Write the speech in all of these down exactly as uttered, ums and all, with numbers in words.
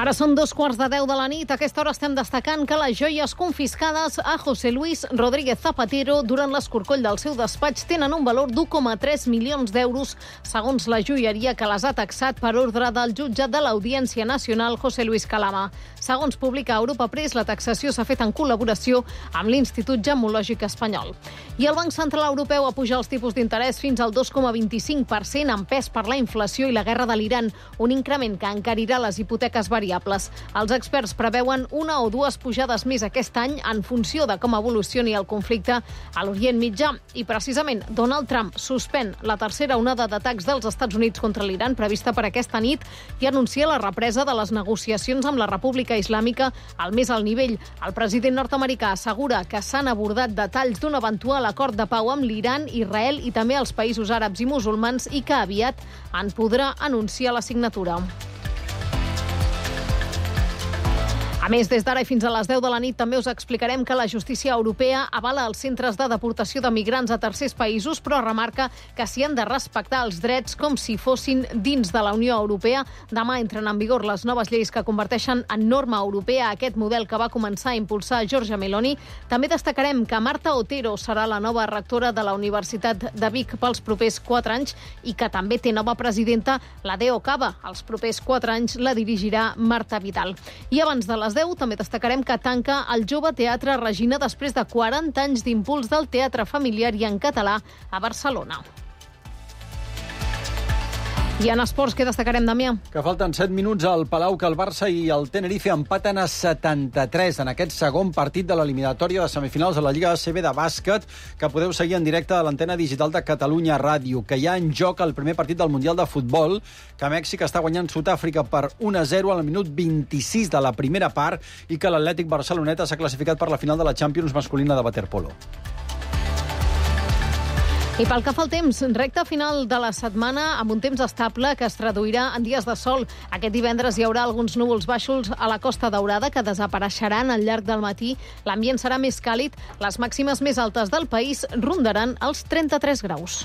Ara són dos quarts de deu de la nit. A aquesta hora estem destacant que les joies confiscades a José Luis Rodríguez Zapatero durant l'escorcoll del seu despatx tenen un valor d'u coma tres milions d'euros, segons la joieria que les ha taxat per ordre del jutge de l'Audiència Nacional, José Luis Calama. Segons publica Europa Press, la taxació s'ha fet en col·laboració amb l'Institut Gemmològic Espanyol. I el Banc Central Europeu apuja els tipus d'interès fins al dos coma vint-i-cinc per cent, empès per la inflació i la guerra de l'Iran, un increment que encarirà les hipoteques variables. Els experts preveuen una o dues pujades més aquest any en funció de com evolucioni el conflicte a l'Orient Mitjà. I precisament Donald Trump suspèn la tercera onada d'atacs dels Estats Units contra l'Iran prevista per aquesta nit i anuncia la represa de les negociacions amb la República Islàmica al més alt nivell. El president nord-americà assegura que s'han abordat detalls d'un eventual acord de pau amb l'Iran, Israel i també els països àrabs i musulmans i que aviat en podrà anunciar la signatura. A més, des d'ara i fins a les deu de la nit també us explicarem que la justícia europea avala els centres de deportació de migrants a tercers països, però remarca que s'hi han de respectar els drets com si fossin dins de la Unió Europea. Demà entren en vigor les noves lleis que converteixen en norma europea aquest model que va començar a impulsar Giorgia Meloni. També destacarem que Marta Otero serà la nova rectora de la Universitat de Vic pels propers quatre anys i que també té nova presidenta, la Deo Cava. Els propers quatre anys la dirigirà Marta Vidal. I abans de les deu també destacarem que tanca el Jove Teatre Regina després de quaranta anys d'impuls del teatre familiar i en català a Barcelona. I en esports, què destacarem, Damià? Que falten set minuts al Palau, que el Barça i el Tenerife empaten a setanta-tres en aquest segon partit de l'eliminatòria de semifinals de la Lliga A C B de bàsquet, que podeu seguir en directe a l'antena digital de Catalunya Ràdio, que hi ha en joc el primer partit del Mundial de Futbol, que Mèxic està guanyant Sud-àfrica per un a zero al minut vint-i-sis de la primera part i que l'Atlètic Barceloneta s'ha classificat per la final de la Champions masculina de waterpolo. I pel que fa al temps, recta final de la setmana amb un temps estable que es traduirà en dies de sol. Aquest divendres hi haurà alguns núvols baixos a la Costa Daurada que desapareixeran al llarg del matí. L'ambient serà més càlid. Les màximes més altes del país rondaran els trenta-tres graus.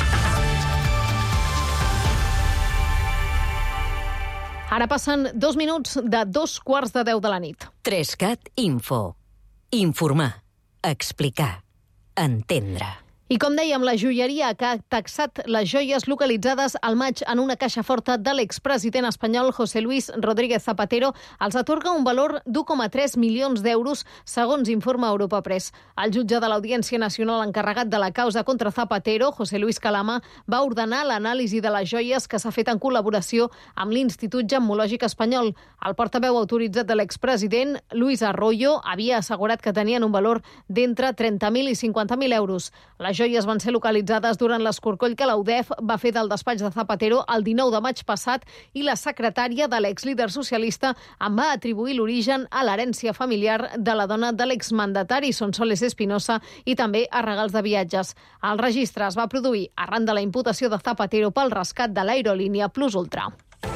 Ara passen dos minuts de dos quarts de deu de la nit. Trescat Info. Informar. Explicar. Entendre. I com dèiem, la joieria que ha taxat les joies localitzades al maig en una caixa forta de l'expresident espanyol José Luis Rodríguez Zapatero els atorga un valor d'u coma tres milions d'euros, segons informa Europa Press. El jutge de l'Audiència Nacional encarregat de la causa contra Zapatero, José Luis Calama, va ordenar l'anàlisi de les joies que s'ha fet en col·laboració amb l'Institut Gemmològic Espanyol. El portaveu autoritzat de l'expresident, Luis Arroyo, havia assegurat que tenien un valor d'entre trenta mil i cinquanta mil euros. Les joies van ser localitzades durant l'escorcoll que l'U D E F va fer del despatx de Zapatero el dinou de maig passat i la secretària de l'exlíder socialista en va atribuir l'origen a l'herència familiar de la dona de l'exmandatari, Sonsoles Espinosa, i també a regals de viatges. El registre es va produir arran de la imputació de Zapatero pel rescat de l'aerolínia Plus Ultra.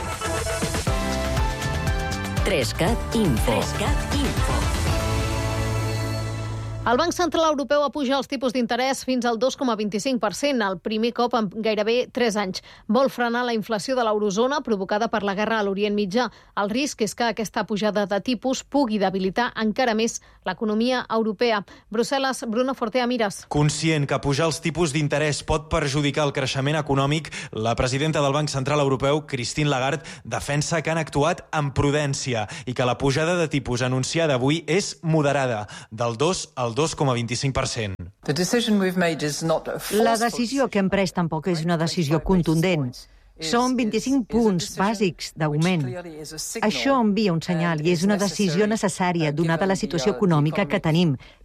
Trescat Info. Trescat Info. El Banc Central Europeu apuja els tipus d'interès fins al dos coma vint-i-cinc per cent, el primer cop en gairebé tres anys. Vol frenar la inflació de l'eurozona provocada per la guerra a l'Orient Mitjà. El risc és que aquesta pujada de tipus pugui debilitar encara més l'economia europea. Brussel·les, Bruno Fortea Mires. Conscient que pujar els tipus d'interès pot perjudicar el creixement econòmic, la presidenta del Banc Central Europeu, Christine Lagarde, defensa que han actuat amb prudència i que la pujada de tipus anunciada avui és moderada, del dos al dos coma vint-i-cinc per cent. La decisió que hem pres tampoc és una decisió contundent. Són vint-i-cinc punts bàsics d'augment. Això envia un senyal i és una decisió necessària donada la situació econòmica que tenim